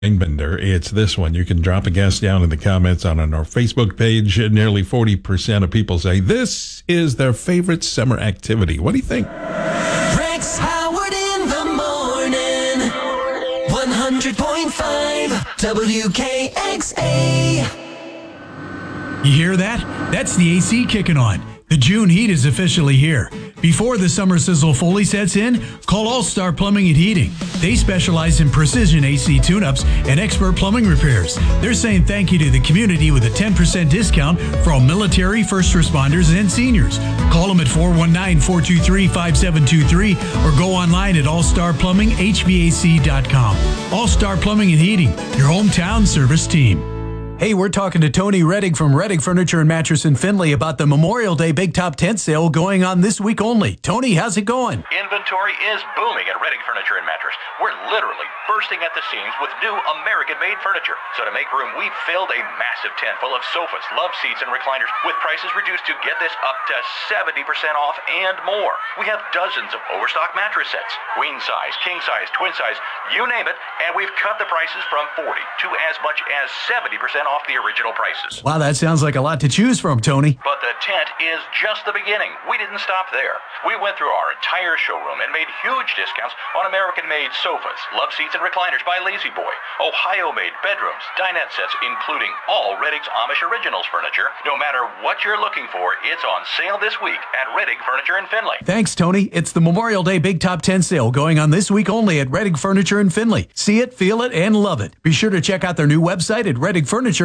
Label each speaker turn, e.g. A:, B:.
A: Bender. It's this one. You can drop a guess down in the comments on our Facebook page. Nearly 40% of people say this is their favorite summer activity. What do you think?
B: Rex Howard in the morning. 100.5 WKXA.
C: You hear that? That's the AC kicking on. The June heat is officially here. Before the summer sizzle fully sets in, call All Star Plumbing and Heating. They specialize in precision AC tune-ups and expert plumbing repairs. They're saying thank you to the community with a 10% discount for all military, first responders, and seniors. Call them at 419-423-5723 or go online at allstarplumbinghvac.com. All Star Plumbing and Heating, your hometown service team. Hey, we're talking to Tony Reddick from Reddick Furniture and Mattress in Findlay about the Memorial Day Big Top Tent Sale going on this week only. Tony, how's it going?
D: Inventory is booming at Reddick Furniture and Mattress. We're literally bursting at the seams with new American-made furniture. So to make room, we've filled a massive tent full of sofas, love seats, and recliners with prices reduced to get this up to 70% off and more. We have dozens of overstock mattress sets, queen size, king size, twin size, you name it, and we've cut the prices from 40 to as much as 70% off the original prices.
C: Wow, that sounds like a lot to choose from, Tony.
D: But the tent is just the beginning. We didn't stop there. We went through our entire showroom and made huge discounts on American-made sofas, love seats, and recliners by Lazy Boy, Ohio-made bedrooms, dinette sets, including all Reddick's Amish Originals furniture. No matter what you're looking for, it's on sale this week at Reddick Furniture in Findlay.
C: Thanks, Tony. It's the Memorial Day Big Top 10 Sale going on this week only at Reddick Furniture in Findlay. See it, feel it, and love it. Be sure to check out their new website at Reddick Furniture